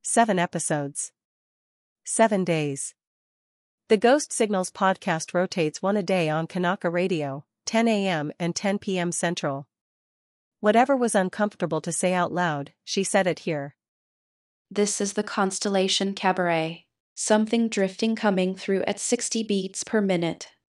7 episodes. 7 days. The Ghost Signals podcast rotates one a day on Kanaka Radio, 10 a.m. and 10 p.m. Central. Whatever was uncomfortable to say out loud, she said it here. This is the Constellation Cabaret. Something drifting coming through at 60 beats per minute.